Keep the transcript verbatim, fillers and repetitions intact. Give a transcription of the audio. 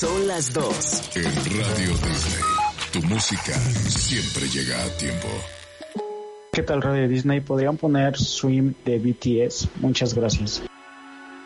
Son las dos. En Radio Disney, tu música siempre llega a tiempo. ¿Qué tal Radio Disney? ¿Podrían poner Swim de B T S? Muchas gracias.